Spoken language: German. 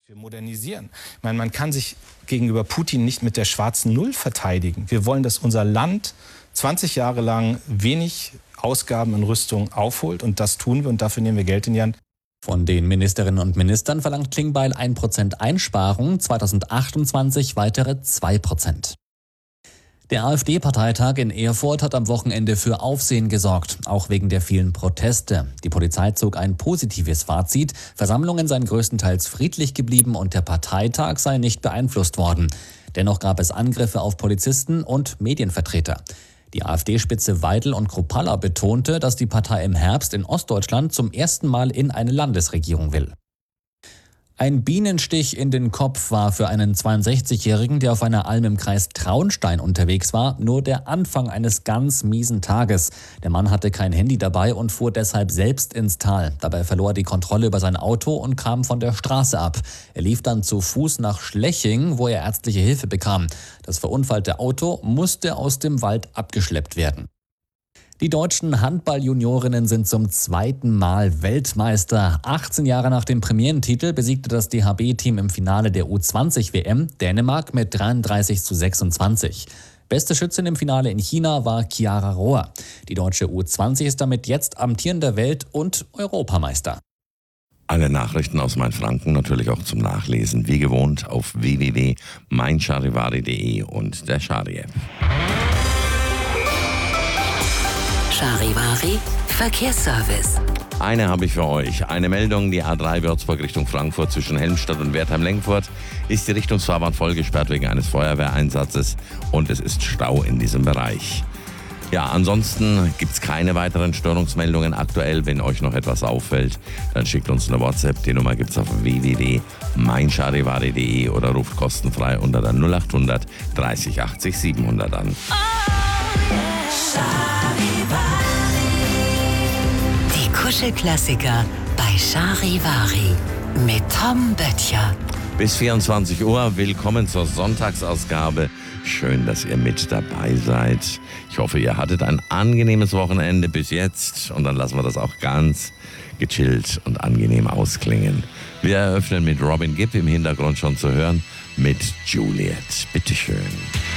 Wir modernisieren. Ich meine, man kann sich gegenüber Putin nicht mit der schwarzen Null verteidigen. Wir wollen, dass unser Land 20 Jahre lang wenig Ausgaben in Rüstung aufholt. Und das tun wir und dafür nehmen wir Geld in die Hand. Von den Ministerinnen und Ministern verlangt Klingbeil 1% Einsparung, 2028 weitere 2%. Der AfD-Parteitag in Erfurt hat am Wochenende für Aufsehen gesorgt, auch wegen der vielen Proteste. Die Polizei zog ein positives Fazit. Versammlungen seien größtenteils friedlich geblieben und der Parteitag sei nicht beeinflusst worden. Dennoch gab es Angriffe auf Polizisten und Medienvertreter. Die AfD-Spitze Weidel und Kruppalla betonte, dass die Partei im Herbst in Ostdeutschland zum ersten Mal in eine Landesregierung will. Ein Bienenstich in den Kopf war für einen 62-Jährigen, der auf einer Alm im Kreis Traunstein unterwegs war, nur der Anfang eines ganz miesen Tages. Der Mann hatte kein Handy dabei und fuhr deshalb selbst ins Tal. Dabei verlor er die Kontrolle über sein Auto und kam von der Straße ab. Er lief dann zu Fuß nach Schleching, wo er ärztliche Hilfe bekam. Das verunfallte Auto musste aus dem Wald abgeschleppt werden. Die deutschen Handball-Juniorinnen sind zum zweiten Mal Weltmeister. 18 Jahre nach dem Premierentitel besiegte das DHB-Team im Finale der U20-WM Dänemark mit 33:26. Beste Schützin im Finale in China war Chiara Rohr. Die deutsche U20 ist damit jetzt amtierender Welt- und Europameister. Alle Nachrichten aus Mainfranken natürlich auch zum Nachlesen, wie gewohnt, auf www.meincharivari.de und der Chari-App. Charivari Verkehrsservice. Eine habe ich für euch. Eine Meldung, die A3 Würzburg Richtung Frankfurt zwischen Helmstadt und Wertheim-Lengfurt ist die Richtungsfahrbahn vollgesperrt wegen eines Feuerwehreinsatzes und es ist Stau in diesem Bereich. Ja, ansonsten gibt es keine weiteren Störungsmeldungen aktuell. Wenn euch noch etwas auffällt, dann schickt uns eine WhatsApp. Die Nummer gibt es auf www.meincharivari.de oder ruft kostenfrei unter der 0800 30 80 700 an. Die Kuschelklassiker bei Charivari mit Tom Böttcher. Bis 24 Uhr, willkommen zur Sonntagsausgabe. Schön, dass ihr mit dabei seid. Ich hoffe, ihr hattet ein angenehmes Wochenende bis jetzt und dann lassen wir das auch ganz gechillt und angenehm ausklingen. Wir eröffnen mit Robin Gibb im Hintergrund schon zu hören mit Juliet. Bitteschön.